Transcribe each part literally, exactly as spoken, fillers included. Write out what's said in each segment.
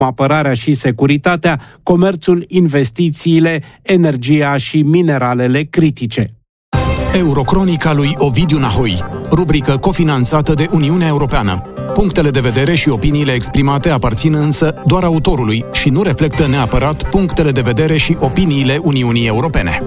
apărarea și securitatea, comerțul, investițiile, energia și mineralele critice. Eurocronica lui Ovidiu Nahoi, rubrică cofinanțată de Uniunea Europeană. Punctele de vedere și opiniile exprimate aparțin însă doar autorului și nu reflectă neapărat punctele de vedere și opiniile Uniunii Europene.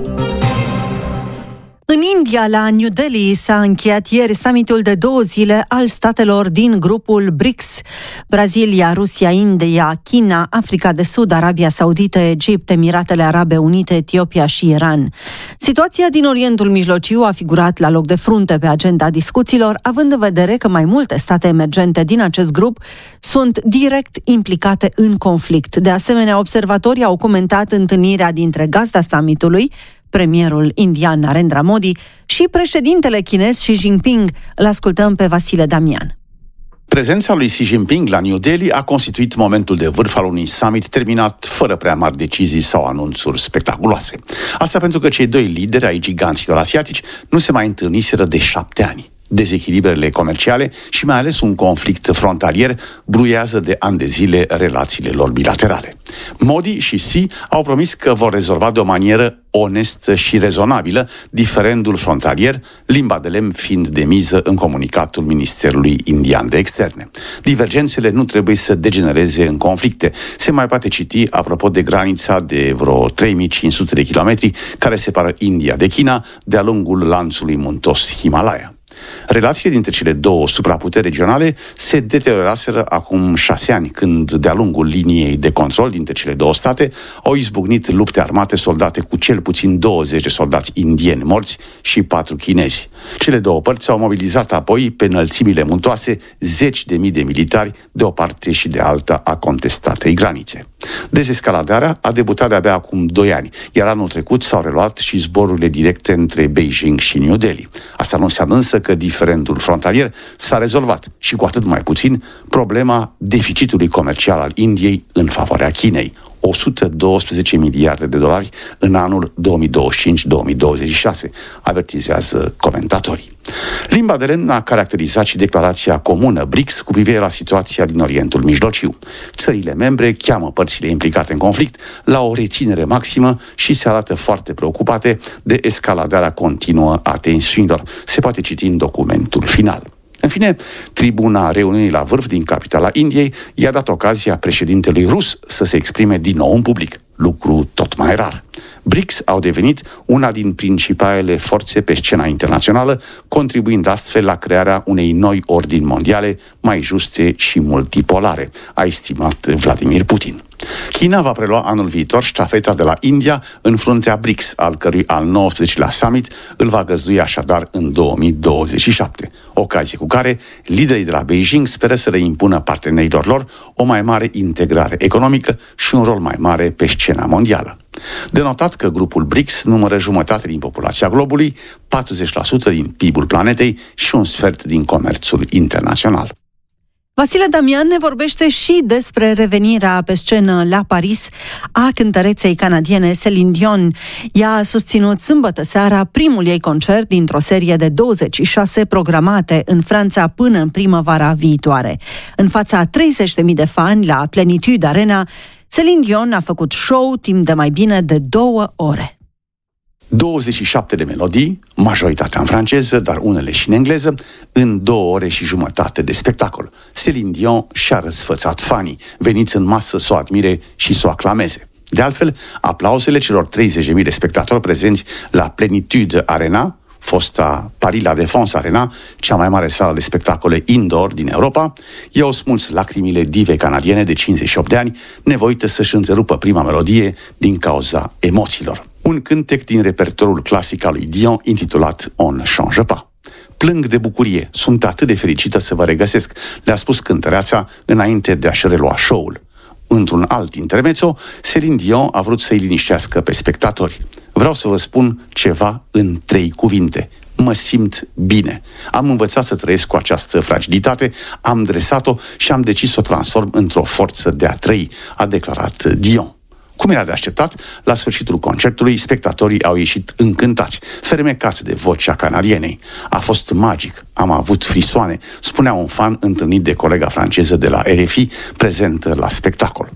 În India, la New Delhi, s-a încheiat ieri summitul de două zile al statelor din grupul B R I C S. Brazilia, Rusia, India, China, Africa de Sud, Arabia Saudită, Egipt, Emiratele Arabe Unite, Etiopia și Iran. Situația din Orientul Mijlociu a figurat la loc de frunte pe agenda discuțiilor, având în vedere că mai multe state emergente din acest grup sunt direct implicate în conflict. De asemenea, observatorii au comentat întâlnirea dintre gazda summitului, premierul indian Narendra Modi, și președintele chinez Xi Jinping. Îl ascultăm pe Vasile Damian. Prezența lui Xi Jinping la New Delhi a constituit momentul de vârf al unui summit terminat fără prea mari decizii sau anunțuri spectaculoase. Asta pentru că cei doi lideri ai giganților asiatici nu se mai întâlniseră de șapte ani. Dezechilibrele comerciale și mai ales un conflict frontalier bruiază de ani de zile relațiile lor bilaterale. Modi și Xi au promis că vor rezolva de o manieră onestă și rezonabilă diferendul frontalier, limba de lemn fiind de miză în comunicatul Ministerului Indian de Externe. Divergențele nu trebuie să degenereze în conflicte. Se mai poate citi apropo de granița de vreo trei mii cinci sute de kilometri care separă India de China de-a lungul lanțului muntos Himalaya. Relațiile dintre cele două supraputeri regionale se deterioraseră acum șase ani, când, de-a lungul liniei de control dintre cele două state, au izbucnit lupte armate soldate cu cel puțin douăzeci de soldați indieni morți și patru chinezi. Cele două părți au mobilizat apoi pe înălțimile muntoase zeci de mii de militari de o parte și de alta a contestatei granițe. Dezescaladarea a debutat de-abia acum doi ani, iar anul trecut s-au reluat și zborurile directe între Beijing și New Delhi. Asta nu înseamnă însă că diferendul frontalier s-a rezolvat și cu atât mai puțin problema deficitului comercial al Indiei în favoarea Chinei. o sută douăsprezece miliarde de dolari în anul două mii douăzeci și cinci două mii douăzeci și șase, avertizează comentatorii. Limba de lemn a caracterizat și declarația comună B R I C S cu privire la situația din Orientul Mijlociu. Țările membre cheamă părțile implicate în conflict la o reținere maximă și se arată foarte preocupate de escaladarea continuă a tensiunilor. Se poate citi în documentul final. În fine, tribuna reuniunii la vârf din capitala Indiei i-a dat ocazia președintelui rus să se exprime din nou în public, lucru tot mai rar. B R I C S au devenit una din principalele forțe pe scena internațională, contribuind astfel la crearea unei noi ordini mondiale mai juste și multipolare, a estimat Vladimir Putin. China va prelua anul viitor ștafeta de la India în fruntea B R I C S, al cărui al nouăsprezecelea summit îl va găzdui așadar în două mii douăzeci și șapte, ocazie cu care liderii de la Beijing speră să le impună partenerilor lor o mai mare integrare economică și un rol mai mare pe scena mondială. De notat că grupul B R I C S numără jumătate din populația globului, patruzeci la sută din P I B-ul planetei și un sfert din comerțul internațional. Vasile Damian ne vorbește și despre revenirea pe scenă la Paris a cântăreței canadiene Céline Dion. Ea a susținut sâmbătă seara primul ei concert dintr-o serie de douăzeci și șase programate în Franța până în primăvara viitoare. În fața a treizeci de mii de fani la Plenitude Arena, Céline Dion a făcut show timp de mai bine de două ore. douăzeci și șapte de melodii, majoritatea în franceză, dar unele și în engleză, în două ore și jumătate de spectacol. Céline Dion și-a răsfățat fanii, veniți în masă să o admire și să o aclameze. De altfel, aplauzele celor treizeci de mii de spectatori prezenți la Plenitude Arena, fosta Paris La Défense Arena, cea mai mare sală de spectacole indoor din Europa, i-au smuls lacrimile divei canadiene de cincizeci și opt de ani, nevoită să-și înțerupă prima melodie din cauza emoțiilor. Un cântec din repertoriul clasic al lui Dion intitulat On ne change pas. Plâng de bucurie, sunt atât de fericită să vă regăsesc, le-a spus cântăreața înainte de a-și relua show-ul. Într-un alt intermezzo, Céline Dion a vrut să-i liniștească pe spectatori. Vreau să vă spun ceva în trei cuvinte. Mă simt bine. Am învățat să trăiesc cu această fragilitate, am dresat-o și am decis să o transform într-o forță de a trăi, a declarat Dion. Cum era de așteptat, la sfârșitul concertului, spectatorii au ieșit încântați, fermecați de vocea canadienei. A fost magic, am avut frisoane, spunea un fan întâlnit de colega franceză de la R F I, prezentă la spectacol.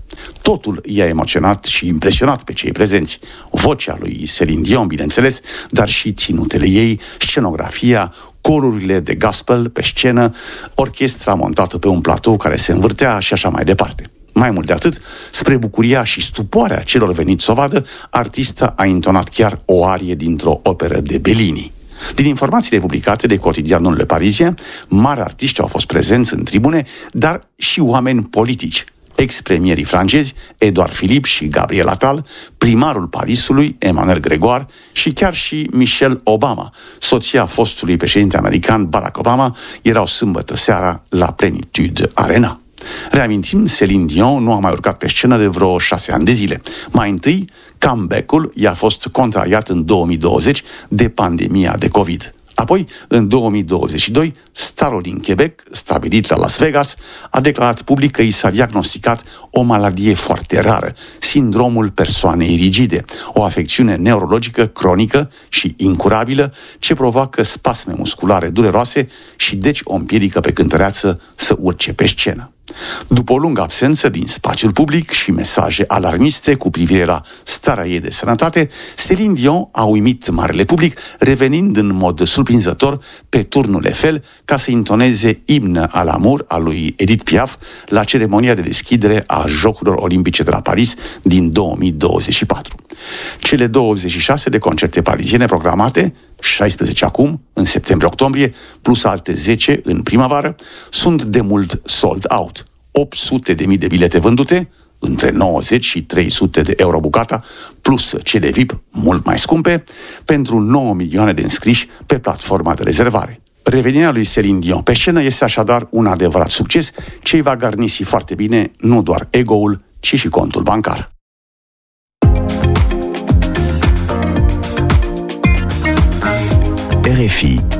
Totul i-a emoționat și impresionat pe cei prezenți. Vocea lui Celine Dion, bineînțeles, dar și ținutele ei, scenografia, corurile de gospel pe scenă, orchestra montată pe un platou care se învârtea și așa mai departe. Mai mult de atât, spre bucuria și stupoarea celor veniți să o vadă, artista a intonat chiar o arie dintr-o operă de Bellini. Din informațiile publicate de cotidianul Le Parisien, mari artiști au fost prezenți în tribune, dar și oameni politici. Ex-premierii francezi, Edouard Philippe și Gabriel Attal, primarul Parisului, Emmanuel Grégoire, și chiar și Michelle Obama, soția fostului președinte american Barack Obama, erau sâmbătă seara la Plenitude Arena. Reamintim, Celine Dion nu a mai urcat pe scenă de vreo șase ani de zile. Mai întâi, comeback-ul i-a fost contrariat în două mii douăzeci de pandemia de COVID. Apoi, în două mii douăzeci și doi, starul din Quebec, stabilit la Las Vegas, a declarat public că i s-a diagnosticat o maladie foarte rară, sindromul persoanei rigide, o afecțiune neurologică cronică și incurabilă ce provoacă spasme musculare dureroase și deci o împiedică pe cântăreață să urce pe scenă. După o lungă absență din spațiul public și mesaje alarmiste cu privire la starea ei de sănătate, Celine Dion a uimit marele public, revenind în mod surprinzător pe turnul Eiffel ca să intoneze imn al amour al lui Edith Piaf la ceremonia de deschidere a Jocurilor Olimpice de la Paris din două mii douăzeci și patru. Cele douăzeci și șase de concerte pariziene programate, șaisprezece acum, în septembrie-octombrie, plus alte zece în primăvară, sunt de mult sold out. opt sute de mii de bilete vândute, între nouăzeci și trei sute de euro bucata, plus cele V I P mult mai scumpe, pentru nouă milioane de înscriși pe platforma de rezervare. Revenirea lui Celine Dion pe scenă este așadar un adevărat succes ce îi va garnisi foarte bine nu doar ego-ul, ci și contul bancar. R F I